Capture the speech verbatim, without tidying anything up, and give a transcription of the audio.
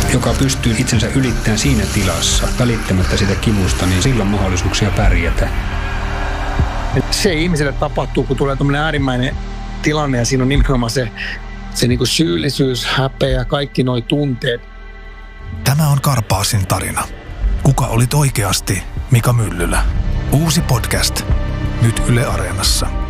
joka pystyy itsensä ylittämään siinä tilassa, välittämättä sitä kivusta, niin silloin on mahdollisuuksia pärjätä. Se ihmiselle tapahtuu, kun tulee tämmöinen äärimmäinen tilanne ja siinä on nimenomaan se, se niin kuin syyllisyys, häpeä, kaikki nuo tunteet. Tämä on Karpaasin tarina. Kuka olit oikeasti Mika Myllylä? Uusi podcast. Nyt Yle Areenassa.